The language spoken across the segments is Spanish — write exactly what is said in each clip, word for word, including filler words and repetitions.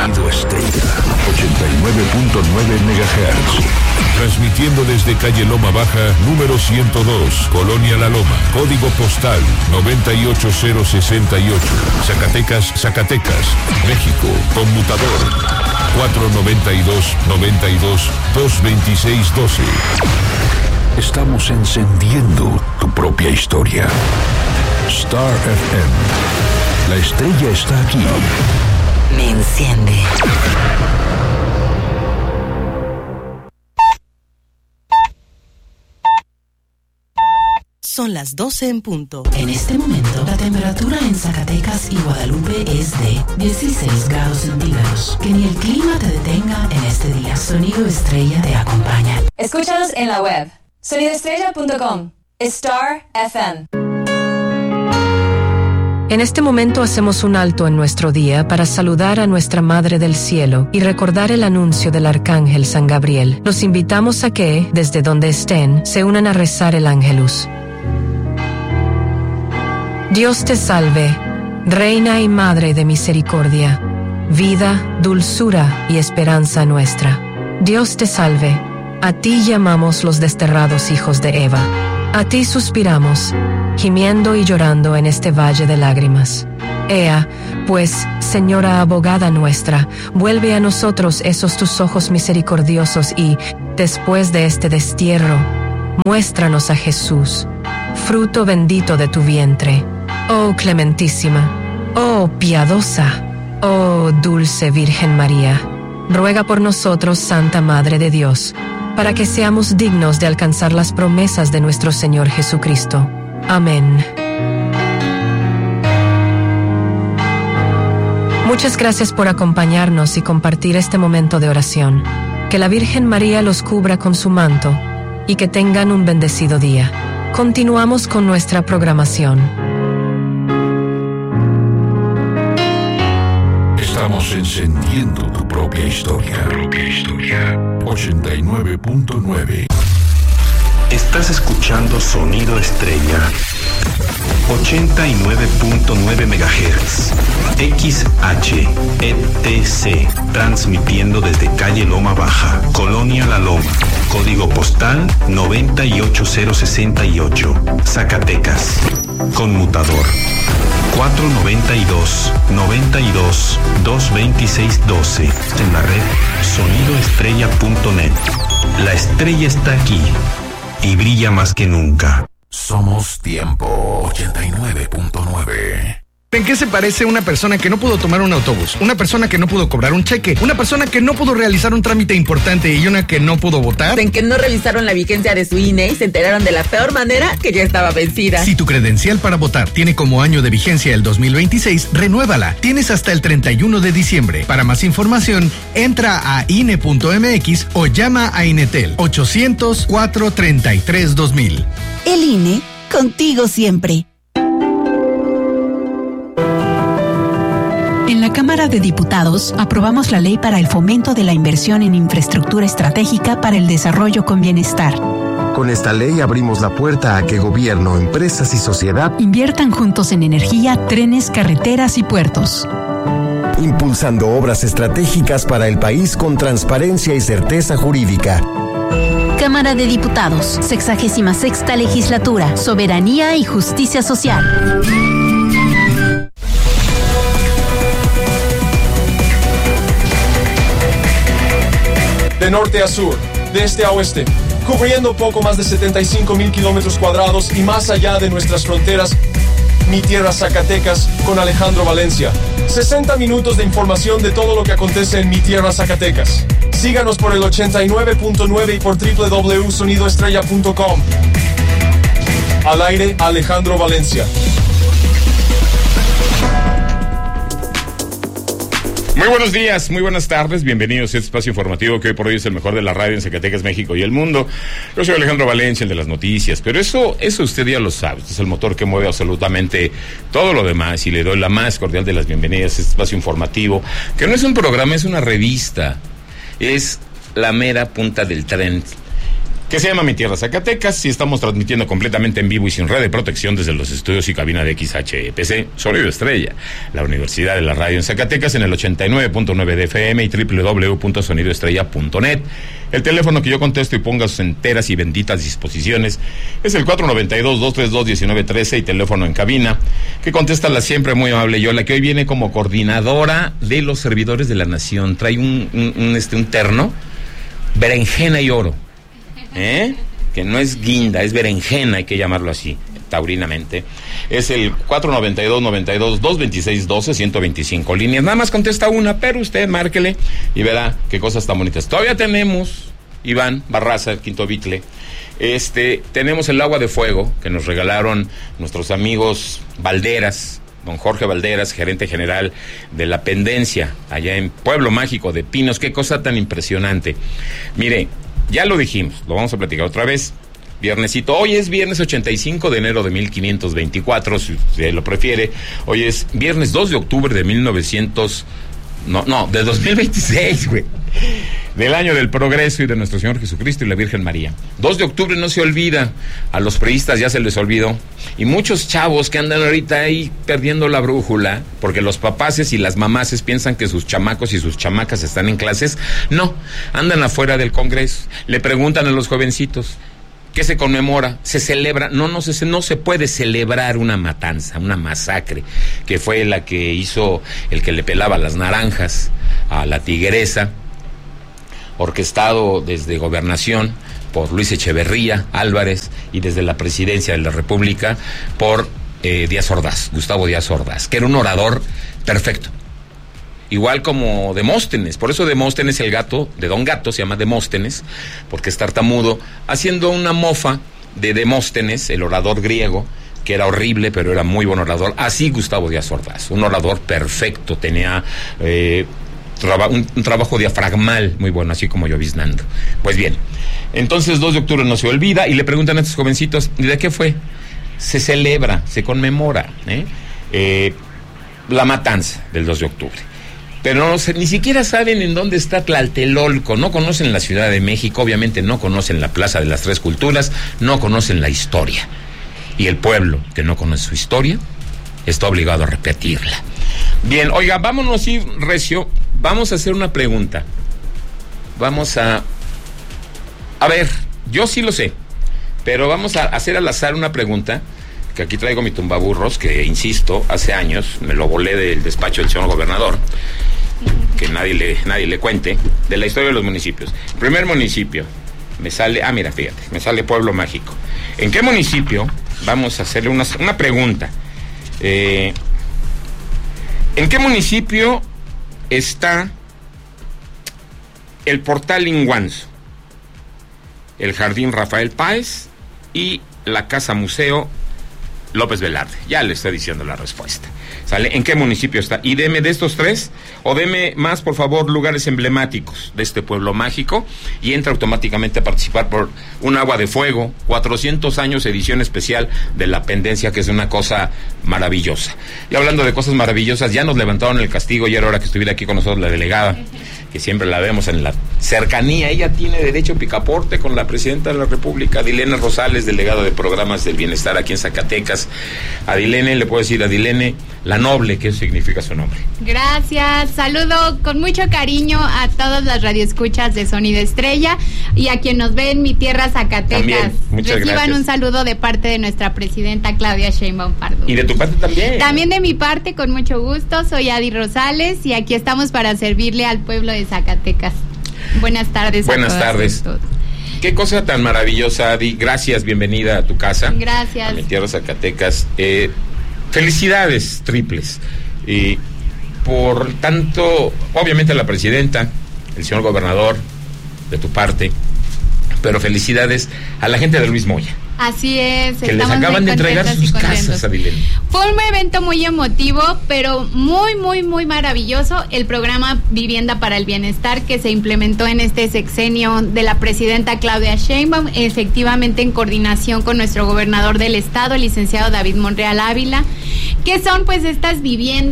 Sonido Estrella, ochenta y nueve punto nueve megahertz. Transmitiendo desde calle Loma Baja, número ciento dos, Colonia La Loma, código postal noventa y ocho cero sesenta y ocho, Zacatecas, Zacatecas, México, conmutador cuatro noventa y dos, noventa y dos, dos veintiséis doce. Estamos encendiendo tu propia historia. Star F M. La estrella está aquí. Me enciende. Son las doce en punto. En este momento, la temperatura en Zacatecas y Guadalupe es de dieciséis grados centígrados. Que ni el clima te detenga en este día. Sonido Estrella te acompaña. Escúchanos en la web sonido estrella punto com. Star F M. En este momento hacemos un alto en nuestro día para saludar a nuestra Madre del Cielo y recordar el anuncio del Arcángel San Gabriel. Los invitamos a que, desde donde estén, se unan a rezar el Ángelus. Dios te salve, Reina y Madre de misericordia, vida, dulzura y esperanza nuestra. Dios te salve, a ti llamamos los desterrados hijos de Eva. A ti suspiramos, gimiendo y llorando en este valle de lágrimas. Ea, pues, Señora abogada nuestra, vuelve a nosotros esos tus ojos misericordiosos y, después de este destierro, muéstranos a Jesús, fruto bendito de tu vientre. Oh clementísima, oh piadosa, oh dulce Virgen María, ruega por nosotros, Santa Madre de Dios, para que seamos dignos de alcanzar las promesas de nuestro Señor Jesucristo. Amén. Muchas gracias por acompañarnos y compartir este momento de oración. Que la Virgen María los cubra con su manto y que tengan un bendecido día. Continuamos con nuestra programación. Estamos encendiendo tu propia historia. Propia historia. ochenta y nueve punto nueve. Estás escuchando Sonido Estrella. ochenta y nueve punto nueve megahertz. X H E T C. Transmitiendo desde calle Loma Baja, Colonia La Loma. Código postal noventa y ocho cero sesenta y ocho. Zacatecas. Conmutador cuatro noventa y dos, noventa y dos, dos veintiséis doce. En la red sonido estrella punto net. La estrella está aquí y brilla más que nunca. Somos Tiempo ochenta y nueve punto nueve. ¿En qué se parece una persona que no pudo tomar un autobús? Una persona que no pudo cobrar un cheque, una persona que no pudo realizar un trámite importante y una que no pudo votar. En que no revisaron la vigencia de su I N E y se enteraron de la peor manera que ya estaba vencida. Si tu credencial para votar tiene como año de vigencia el dos mil veintiséis, renuévala. Tienes hasta el treinta y uno de diciembre. Para más información, entra a I N E punto M X o llama a Inetel ochocientos, cuatrocientos treinta y tres, dos mil. El I N E, contigo siempre. En la Cámara de Diputados aprobamos la ley para el fomento de la inversión en infraestructura estratégica para el desarrollo con bienestar. Con esta ley abrimos la puerta a que gobierno, empresas y sociedad inviertan juntos en energía, trenes, carreteras y puertos. Impulsando obras estratégicas para el país con transparencia y certeza jurídica. Cámara de Diputados, sexagésima sexta legislatura, soberanía y justicia social. De norte a sur, de este a oeste, cubriendo poco más de setenta y cinco mil kilómetros cuadrados y más allá de nuestras fronteras, mi tierra Zacatecas con Alejandro Valencia. sesenta minutos de información de todo lo que acontece en mi tierra Zacatecas. Síganos por el ochenta y nueve punto nueve y por doble u doble u doble u punto sonido estrella punto com. Al aire, Alejandro Valencia. Muy buenos días, muy buenas tardes, bienvenidos a este espacio informativo que hoy por hoy es el mejor de la radio en Zacatecas, México y el mundo. Yo soy Alejandro Valencia, el de las noticias, pero eso, eso usted ya lo sabe, este es el motor que mueve absolutamente todo lo demás y le doy la más cordial de las bienvenidas a este espacio informativo, que no es un programa, es una revista, es la mera punta del tren. que se llama Mi Tierra Zacatecas, y estamos transmitiendo completamente en vivo y sin red de protección desde los estudios y cabina de X H P C, Sonido Estrella, la Universidad de la Radio en Zacatecas, en el ochenta y nueve punto nueve de F M y doble u doble u doble u punto sonido estrella punto net. El teléfono que yo contesto y ponga sus enteras y benditas disposiciones es el cuatro nueve dos, dos tres dos, uno nueve uno tres, y teléfono en cabina, que contesta la siempre muy amable Yola, que hoy viene como coordinadora de los servidores de la nación. Trae un, un, un, este, un terno, berenjena y oro. ¿Eh? Que no es guinda, es berenjena, hay que llamarlo así, taurinamente. Es el cuatro nueve dos, nueve dos, dos dos seis, uno dos, ciento veinticinco líneas. Nada más contesta una, pero usted márquele y verá qué cosas tan bonitas. Todavía tenemos, Iván Barraza, el quinto bitle. Este, tenemos el agua de fuego que nos regalaron nuestros amigos Valderas, don Jorge Valderas, gerente general de la Pendencia, allá en Pueblo Mágico de Pinos. Qué cosa tan impresionante. Mire, ya lo dijimos, lo vamos a platicar otra vez. Viernesito, hoy es viernes ochenta y cinco de enero de mil quinientos veinticuatro, si usted lo prefiere. Hoy es viernes dos de octubre de mil novecientos, no, no, de dos mil veintiséis, güey. Del año del progreso y de nuestro Señor Jesucristo y la Virgen María. dos de octubre no se olvida, a los priistas ya se les olvidó, y muchos chavos que andan ahorita ahí perdiendo la brújula, porque los papaces y las mamaces piensan que sus chamacos y sus chamacas están en clases. No, andan afuera del Congreso, le preguntan a los jovencitos, ¿qué se conmemora? ¿Se celebra? No, no se, no se puede celebrar una matanza, una masacre, que fue la que hizo el que le pelaba las naranjas a la tigresa, orquestado desde Gobernación por Luis Echeverría Álvarez y desde la Presidencia de la República por eh, Díaz Ordaz, Gustavo Díaz Ordaz, que era un orador perfecto. Igual como Demóstenes, por eso Demóstenes, el gato de Don Gato, se llama Demóstenes, porque es tartamudo, haciendo una mofa de Demóstenes, el orador griego, que era horrible, pero era muy buen orador. Así Gustavo Díaz Ordaz, un orador perfecto, tenía eh, traba, un, un trabajo diafragmal muy bueno, así como lloviznando. Pues bien, entonces dos de octubre no se olvida, y le preguntan a estos jovencitos, ¿y de qué fue? Se celebra, se conmemora, ¿eh? Eh, la matanza del dos de octubre. Pero no, ni siquiera saben en dónde está Tlatelolco, no conocen la Ciudad de México, obviamente no conocen la Plaza de las Tres Culturas, no conocen la historia. Y el pueblo que no conoce su historia está obligado a repetirla. Bien, oiga, vámonos ir recio, vamos a hacer una pregunta. Vamos a... A ver, yo sí lo sé, pero vamos a hacer al azar una pregunta, que aquí traigo mi tumbaburros, que insisto, hace años me lo volé del despacho del señor gobernador, que nadie le, nadie le cuente, de la historia de los municipios. El primer municipio, me sale, ah mira, fíjate, me sale Pueblo Mágico. ¿En qué municipio? Vamos a hacerle una, una pregunta. Eh, ¿En qué municipio está el Portal Linguanzo, el Jardín Rafael Páez y la Casa Museo López Velarde? Ya le estoy diciendo la respuesta. ¿Sale? ¿En qué municipio está? Y deme de estos tres, o deme más, por favor, lugares emblemáticos de este pueblo mágico, y entra automáticamente a participar por un agua de fuego, cuatrocientos años, edición especial de la Pendencia, que es una cosa maravillosa. Y hablando de cosas maravillosas, ya nos levantaron el castigo, y era hora que estuviera aquí con nosotros la delegada, que siempre la vemos en la cercanía. Ella tiene derecho a picaporte con la presidenta de la República, Adilene Rosales, delegada de Programas del Bienestar aquí en Zacatecas. Adilene, le puedo decir Adilene, la noble, ¿qué significa su nombre? Gracias, saludo con mucho cariño a todas las radioescuchas de Sonido Estrella y a quien nos ve en mi tierra Zacatecas. También, muchas Reciban gracias. un saludo de parte de nuestra presidenta Claudia Sheinbaum Pardo. Y de tu parte también. También de mi parte, con mucho gusto, soy Adi Rosales y aquí estamos para servirle al pueblo de Zacatecas. Buenas tardes. Buenas a todas tardes. y todos. Qué cosa tan maravillosa, Adi. Gracias, bienvenida a tu casa. Gracias. A mi tierra Zacatecas. Eh, felicidades triples. Y por tanto, obviamente a la presidenta, el señor gobernador, de tu parte, pero felicidades a la gente de Luis Moya. Así es. Que les acaban de entregar sus casas, Adilene. Fue un evento muy emotivo, pero muy, muy, muy maravilloso. El programa Vivienda para el Bienestar que se implementó en este sexenio de la presidenta Claudia Sheinbaum, efectivamente en coordinación con nuestro gobernador del estado, el licenciado David Monreal Ávila, que son pues estas viviendas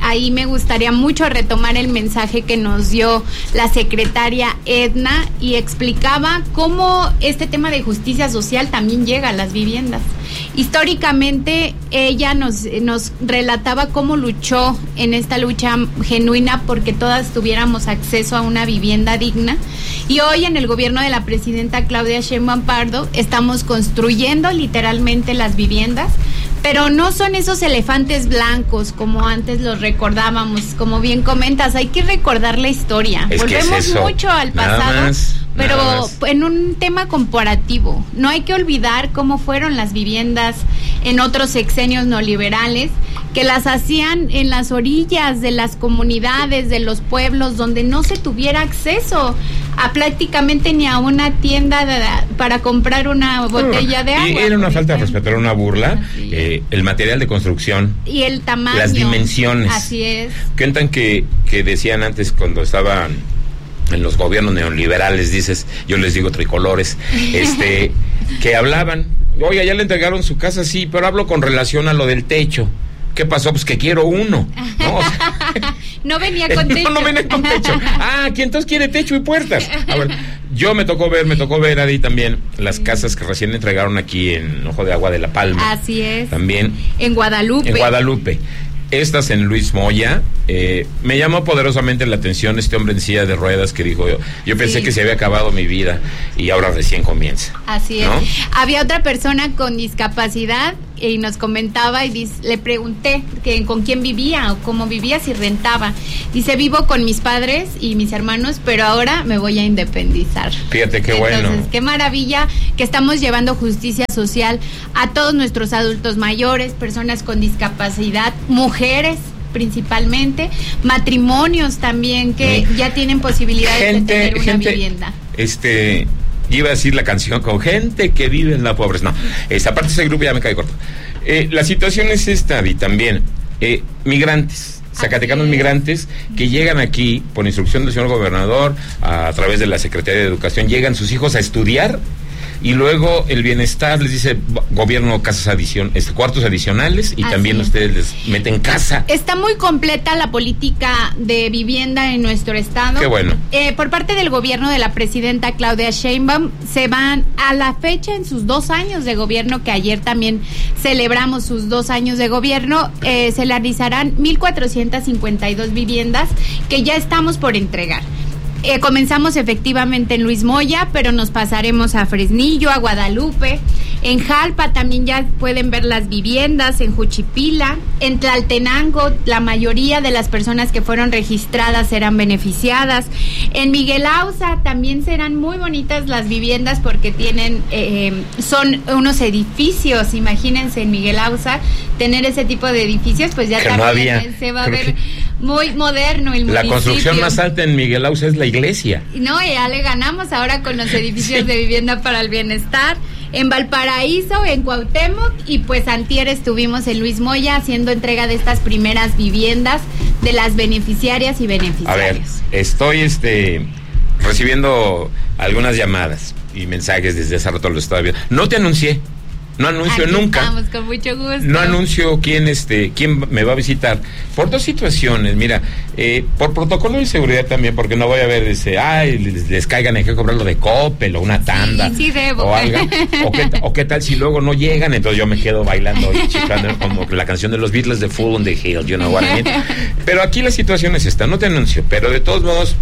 ahí me gustaría mucho retomar el mensaje que nos dio la secretaria Edna y explicaba cómo este tema de justicia social también llega a las viviendas. Históricamente ella nos, nos relataba cómo luchó en esta lucha genuina porque todas tuviéramos acceso a una vivienda digna, y hoy en el gobierno de la presidenta Claudia Sheinbaum Pardo estamos construyendo literalmente las viviendas, pero no son esos elefantes blancos como antes los recordábamos. Como bien comentas, hay que recordar la historia. Es Volvemos es mucho al pasado, más, pero en un tema comparativo. No hay que olvidar cómo fueron las viviendas en otros sexenios neoliberales, que las hacían en las orillas de las comunidades, de los pueblos, donde no se tuviera acceso a prácticamente ni a una tienda de, para comprar una botella de agua. Y era una falta de respeto, era una burla. Eh, el material de construcción. Y el tamaño. Las dimensiones. Así es. Cuentan que, que decían antes cuando estaban en los gobiernos neoliberales, dices, yo les digo tricolores, este, que hablaban, oiga, ya le entregaron su casa, sí, pero hablo con relación a lo del techo. ¿Qué pasó? Pues que quiero uno. No, o sea, no venía con techo. No, no venía con techo. Ah, ¿quién entonces quiere techo y puertas? A ver, yo me tocó ver, me tocó ver ahí también las casas que recién entregaron aquí en Ojo de Agua de La Palma. Así es. También. En Guadalupe. En Guadalupe. Estas en Luis Moya. Eh, me llamó poderosamente la atención este hombre en silla de ruedas que dijo, yo, yo pensé sí. que se había acabado mi vida y ahora recién comienza. Así ¿no? es. Había otra persona con discapacidad y nos comentaba y dice, le pregunté que con quién vivía o cómo vivía, si rentaba. Dice, vivo con mis padres y mis hermanos, pero ahora me voy a independizar. Fíjate qué Entonces, bueno. Qué maravilla que estamos llevando justicia social a todos nuestros adultos mayores, personas con discapacidad, mujeres principalmente, matrimonios también que sí. ya tienen posibilidades gente, de tener una gente, vivienda. Este... Iba a decir la canción con gente que vive en la pobreza. No, esa parte de ese grupo ya me cae corto. Eh, la situación es esta, y también, eh, migrantes, zacatecanos migrantes que llegan aquí por instrucción del señor gobernador, a, a través de la Secretaría de Educación, llegan sus hijos a estudiar y luego el bienestar les dice, gobierno, casas adición, este, cuartos adicionales y Así también es. Ustedes les meten casa. Está muy completa la política de vivienda en nuestro estado. Qué bueno. Eh, por parte del gobierno de la presidenta Claudia Sheinbaum, se van a la fecha en sus dos años de gobierno, que ayer también celebramos sus dos años de gobierno, eh, se realizarán mil cuatrocientas cincuenta y dos viviendas que ya estamos por entregar. Eh, comenzamos efectivamente en Luis Moya, pero nos pasaremos a Fresnillo, a Guadalupe, en Jalpa también ya pueden ver las viviendas, en Juchipila, en Tlaltenango, la mayoría de las personas que fueron registradas serán beneficiadas, en Miguel Auza también serán muy bonitas las viviendas porque tienen, eh, son unos edificios, imagínense en Miguel Auza, tener ese tipo de edificios, pues ya que también no había, se va a ver muy moderno el municipio. La construcción más alta en Miguel Auza es la iglesia. No, ya le ganamos ahora con los edificios sí. de vivienda para el bienestar, en Valparaíso, en Cuauhtémoc, y pues antier estuvimos en Luis Moya haciendo entrega de estas primeras viviendas de las beneficiarias y beneficiarios. A ver, estoy este recibiendo algunas llamadas y mensajes desde hace rato, lo estaba viendo. No te anuncié. No anuncio Aquí nunca. Estamos, con mucho gusto. No anuncio quién este quién me va a visitar. Por dos situaciones, mira, eh, por protocolo de seguridad también, porque no voy a ver ese, ay, les, les caigan, hay que cobrarlo de Coppel o una tanda. Sí, sí debo. O algo. O qué, o qué tal si luego no llegan, entonces yo me quedo bailando y chiflando como la canción de los Beatles de Fool on the Hill, you know what I mean. Pero aquí la situación es esta, no te anuncio, pero de todos modos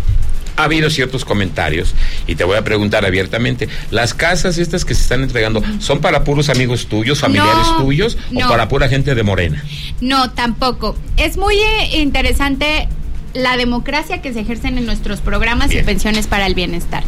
ha habido ciertos comentarios y te voy a preguntar abiertamente, ¿las casas estas que se están entregando son para puros amigos tuyos, familiares no, tuyos no. o para pura gente de Morena? No, tampoco. Es muy eh, interesante la democracia que se ejercen en nuestros programas Bien. y pensiones para el bienestar.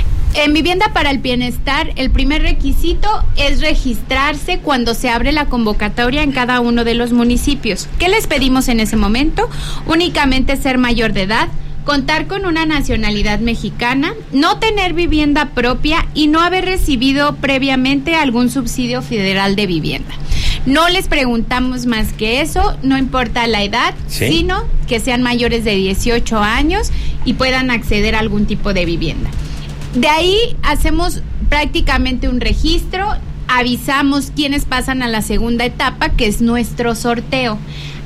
En Vivienda para el Bienestar, el primer requisito es registrarse cuando se abre la convocatoria en cada uno de los municipios. ¿Qué les pedimos en ese momento? Únicamente ser mayor de edad, contar con una nacionalidad mexicana, no tener vivienda propia y no haber recibido previamente algún subsidio federal de vivienda. No les preguntamos más que eso, no importa la edad, ¿Sí? sino que sean mayores de dieciocho años y puedan acceder a algún tipo de vivienda. De ahí hacemos prácticamente un registro, avisamos quiénes pasan a la segunda etapa, que es nuestro sorteo.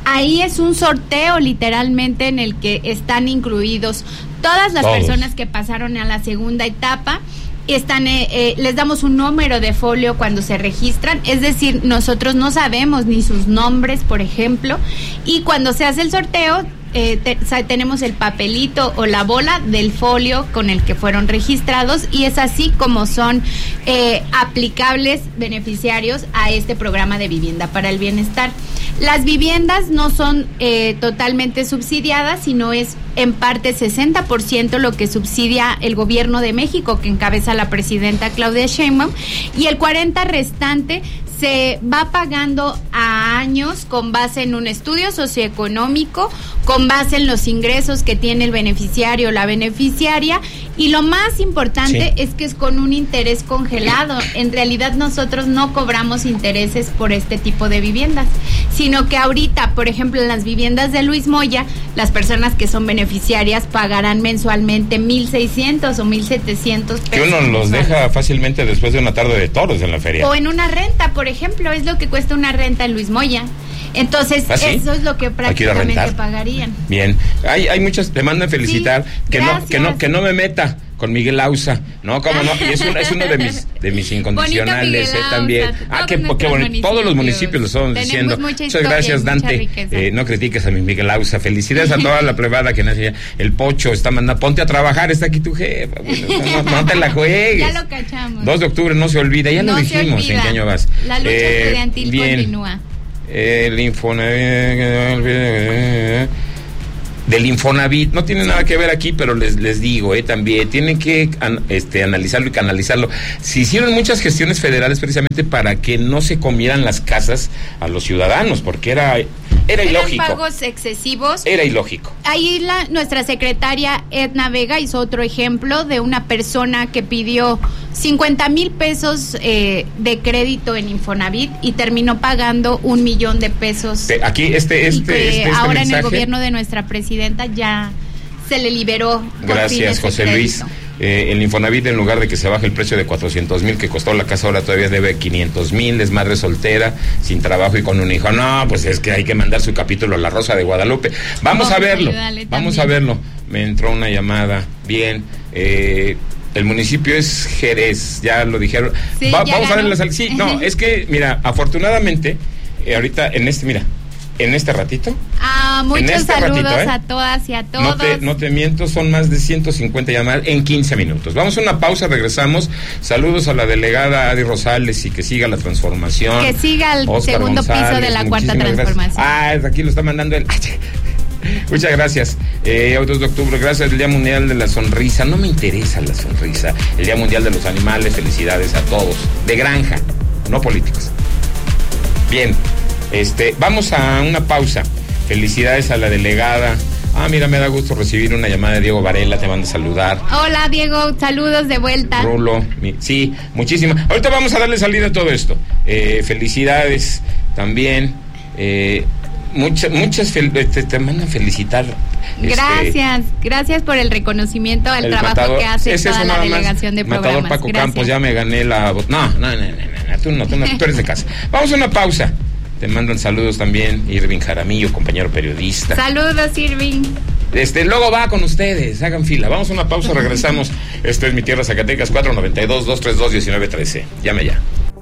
Ahí es un sorteo literalmente en el que están incluidos todas las Todos. personas que pasaron a la segunda etapa. Están, eh, eh, les damos un número de folio cuando se registran, es decir, nosotros no sabemos ni sus nombres, por ejemplo, y cuando se hace el sorteo, eh, te, o sea, tenemos el papelito o la bola del folio con el que fueron registrados, y es así como son eh, aplicables beneficiarios a este programa de Vivienda para el Bienestar. Las viviendas no son eh, totalmente subsidiadas, sino es en parte sesenta por ciento lo que subsidia el gobierno de México, que encabeza la presidenta Claudia Sheinbaum, y el cuarenta por ciento restante se va pagando a años con base en un estudio socioeconómico, con base en los ingresos que tiene el beneficiario o la beneficiaria, y lo más importante sí. es que es con un interés congelado. En realidad nosotros no cobramos intereses por este tipo de viviendas, sino que ahorita, por ejemplo, en las viviendas de Luis Moya, las personas que son beneficiarias pagarán mensualmente mil seiscientos o mil setecientos pesos. Que uno los mensuales. deja fácilmente después de una tarde de toros en la feria. O en una renta, por ejemplo, es lo que cuesta una renta en Luis Moya. Entonces, ¿Ah, sí? eso es lo que prácticamente pagarían. Bien, hay hay muchas, te mandan felicitar, sí, que gracias. no que no que no me meta con Miguel Ausa, no, cómo no, y es uno, es uno de mis de mis incondicionales eh, también. Ah, qué, qué bonito, todos los municipios lo estamos diciendo. Muchas historia, gracias, Dante. Eh, no critiques a mi Miguel Ausa. Felicidades a toda la plebada que nace allá. El Pocho está mandando, ponte a trabajar, está aquí tu jefa. No, no, no te la juegues. Ya lo cachamos. dos de octubre no se olvida, ya no lo dijimos. ¿En qué año vas? La lucha eh, estudiantil bien. continúa. El Infonavit del Infonavit no tiene nada que ver aquí, pero les les digo, eh, también tienen que an, este analizarlo y canalizarlo. Se hicieron muchas gestiones federales precisamente para que no se comieran las casas a los ciudadanos, porque era era Eran ilógico. pagos excesivos. Era ilógico. Ahí la nuestra secretaria Edna Vega hizo otro ejemplo de una persona que pidió cincuenta mil pesos eh, de crédito en Infonavit y terminó pagando un millón de pesos. Aquí este este, y que este, este ahora mensaje, en el gobierno de nuestra presidenta ya se le liberó. Gracias, José Luis. Eh, el Infonavit, en lugar de que se baje el precio de cuatrocientos mil que costó la casa, ahora todavía debe quinientos mil, es madre soltera, sin trabajo y con un hijo. No, pues es que hay que mandar su capítulo a La Rosa de Guadalupe. Vamos a verlo, vamos a verlo. Me entró una llamada, bien, eh, el municipio es Jerez, ya lo dijeron. Sí, Va, ya vamos ganó. a ver la sal. Sí, no, es que, mira, afortunadamente, eh, ahorita en este, mira, en este ratito. Ah, muchos este saludos ratito, ¿eh? a todas y a todos. No te, no te miento, son más de ciento cincuenta llamadas en quince minutos. Vamos a una pausa, regresamos. Saludos a la delegada Adi Rosales y que siga la transformación. Que siga el Oscar segundo González, piso de la cuarta transformación. Gracias. Ah, aquí lo está mandando él. Muchas gracias. Eh, dos de octubre, gracias. El Día Mundial de la Sonrisa. No me interesa la sonrisa. El Día Mundial de los Animales. Felicidades a todos. De granja, no políticos. Bien. Este, vamos a una pausa. Felicidades a la delegada. Ah, mira, me da gusto recibir una llamada de Diego Varela, te mando a saludar. Hola, Diego, saludos de vuelta. Rulo, mi, sí, muchísimas. Ahorita vamos a darle salida a todo esto. Eh, felicidades también. Eh, muchas, muchas, fel te, te mandan felicitar. Gracias, este, gracias por el reconocimiento al trabajo matador, que hace toda la delegación de programas. Matador Paco gracias. Campos, ya me gané la... No, no, no, no, no, tú no, tú no, tú eres de casa. Vamos a una pausa. Te mandan saludos también Irving Jaramillo, compañero periodista. Saludos, Irving. Este, luego va con ustedes, hagan fila. Vamos a una pausa, regresamos. Esto es Mi Tierra Zacatecas, cuatro noventa y dos, dos treinta y dos, diecinueve trece. Llame ya.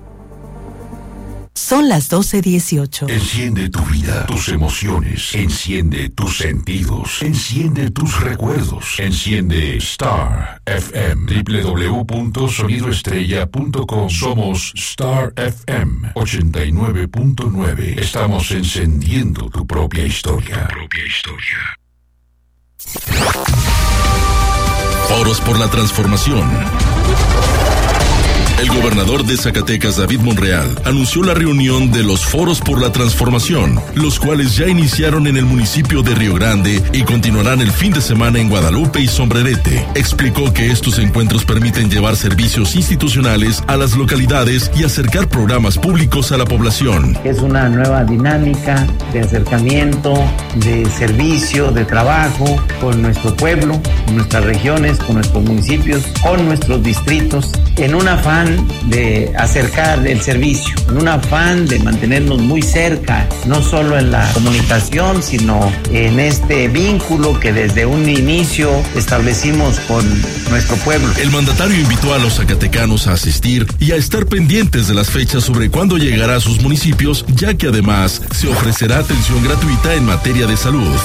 Son las doce dieciocho. Enciende tu vida, tus emociones. Enciende tus sentidos. Enciende tus recuerdos. Enciende Star F M. doble u doble u doble u punto sonido estrella punto com. Somos Star F M ochenta y nueve punto nueve. Estamos encendiendo tu propia historia. Tu propia historia. Foros por la transformación. El gobernador de Zacatecas, David Monreal, anunció la reunión de los Foros por la Transformación, los cuales ya iniciaron en el municipio de Río Grande y continuarán el fin de semana en Guadalupe y Sombrerete. Explicó que estos encuentros permiten llevar servicios institucionales a las localidades y acercar programas públicos a la población. Es una nueva dinámica de acercamiento, de servicio, de trabajo con nuestro pueblo, con nuestras regiones, con nuestros municipios, con nuestros distritos, en un afán afán de acercar el servicio, en un afán de mantenernos muy cerca, no solo en la comunicación, sino en este vínculo que desde un inicio establecimos con nuestro pueblo. El mandatario invitó a los zacatecanos a asistir y a estar pendientes de las fechas sobre cuándo llegará a sus municipios, ya que además se ofrecerá atención gratuita en materia de salud.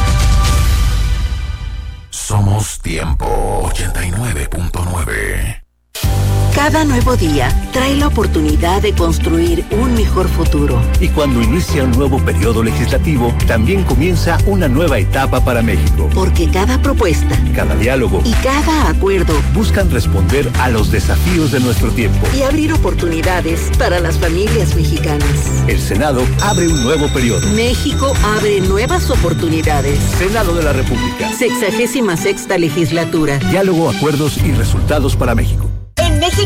Somos Tiempo ochenta y nueve punto nueve. Cada nuevo día trae la oportunidad de construir un mejor futuro. Y cuando inicia un nuevo periodo legislativo, también comienza una nueva etapa para México. Porque cada propuesta, cada diálogo y cada acuerdo buscan responder a los desafíos de nuestro tiempo y abrir oportunidades para las familias mexicanas. El Senado abre un nuevo periodo. México abre nuevas oportunidades. Senado de la República. Sexagésima sexta legislatura. Diálogo, acuerdos y resultados para México. En México